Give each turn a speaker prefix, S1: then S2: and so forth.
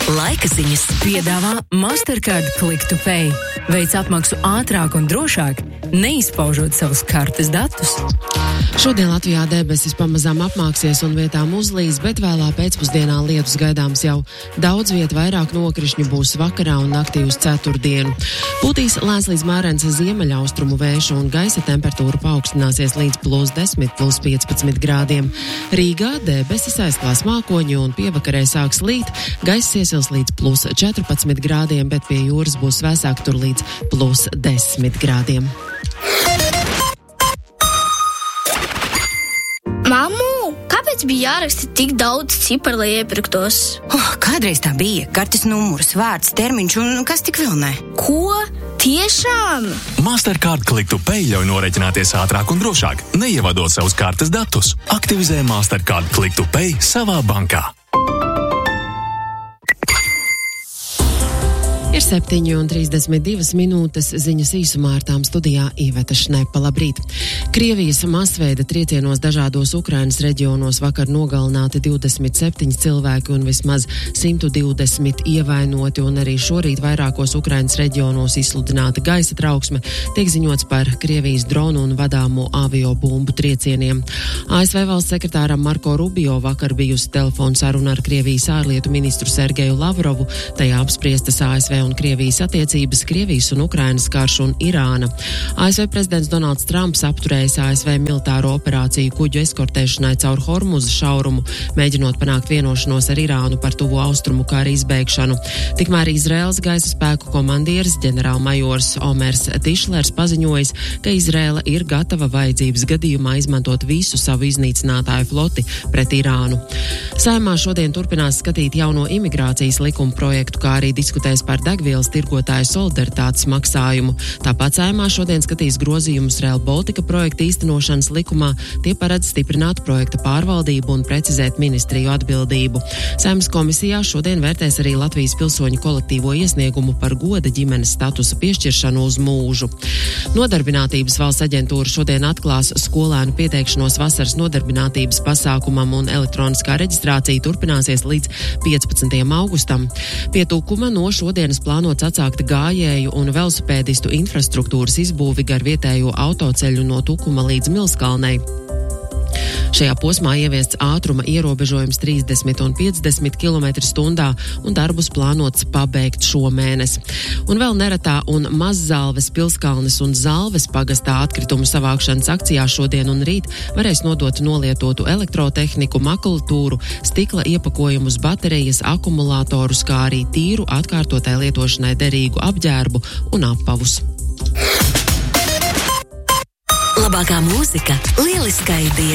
S1: Laika ziņas piedāvā Mastercard Click to Pay. Veic apmaksu ātrāk un drošāk, neizpaužot savus kartes datus.
S2: Šodien Latvijā debesis pamazām apmāksies un vietām uzlīs, bet vēlā pēcpusdienā lietus gaidāms jau. Daudz viet vairāk nokrišņu būs vakarā un naktī uz ceturtdienu. Pūtīs lēns līdz mērens ziemeļaustrumu vēju un gaisa temperatūra paaugstināsies līdz +10, +15 grādiem. Rīgā debesis aizklās mākoņi un pievakarē sāks līt, gaisa iesils līdz +14 grādiem, bet pie jūras būs vēsāk tur līdz +10 grādiem.
S3: Mammu, kāpēc bija jāraksta tik daudz ciparu, lai iepirktos?
S4: Kādreiz tā bija. Kartes numurs, vārds, termiņš un kas tik vēl ne.
S3: Ko? Tiešām?
S5: Mastercard Click to Pay ļauj norēķināties ātrāk un drošāk, neievadot savus kartes datus. Aktivizē Mastercard Click to Pay savā bankā.
S2: Ir 7:32 minūtes, ziņas īsumā ar tām studijā Iveta Šnepa. Labrīt! Krievijas masveida triecienos dažādos Ukrainas reģionos vakar nogalināti 27 cilvēki un vismaz 120 ievainoti, un arī šorīt vairākos Ukrainas reģionos izsludināta gaisa trauksme. Tiek ziņots par Krievijas dronu un vadāmo avio bumbu triecieniem. ASV valsts sekretāram Marko Rubio vakar bijusi telefona saruna ar Krievijas ārlietu ministru Sergeju Lavrovu. Tajā apspriestas ASV un Krievijas attiecības, Krievijas un Ukrainas karš un Irāna. ASV prezidents Donalds Trumps apturējis ASV militāro operāciju kuģu eskortēšanai caur Hormuza šaurumu, mēģinot panākt vienošanos ar Irānu par tuvo austrumu kara izbeigšanu. Tikmēr Izraēlas gaisa spēku komandieris ģenerālmajors Omers Tišlers paziņojis, ka Izraēla ir gatava vajadzības gadījumā izmantot visu savu iznīcinātāju floti pret Irānu. Saeimā šodien turpinās skatīt jauno imigrācijas likuma projektu, kā arī diskutēs par degvielas tirgotāju solidaritātes maksājumu. Tāpat Saeimā šodien skatīs grozījumus Rail Baltica projekta īstenošanas likumā. Tie paredz stiprināt projekta pārvaldību un precizēt ministriju atbildību. Saeimas komisijā šodien vērtēs arī Latvijas pilsoņu kolektīvo iesniegumu par goda ģimenes statusa piešķiršanu uz mūžu. Nodarbinātības valsts aģentūra šodien atklās skolēnu pieteikšanos vasaras nodarbinātības pasākumam, un elektroniskā reģistrācija turpināsies līdz 15. augustam. Pie Tukuma no šodienas plānots atsākt gājēju un velosipēdistu infrastruktūras izbūvi gar vietējo autoceļu no Tukuma līdz Milskalnei. Šajā posmā ieviests ātruma ierobežojums 30 un 50 km/h, un darbus plānots pabeigt šomēnes. Un vēl Neretā un Mazzalves, Pilskalnes un Zalves pagastā atkritumu savākšanas akcijā šodien un rīt varēs nodot nolietotu elektrotehniku, makulatūru, stikla iepakojumus, baterijas, akumulātorus, kā arī tīru atkārtotai lietošanai derīgu apģērbu un apavus.
S1: Labākā mūzika lieliskai dienai.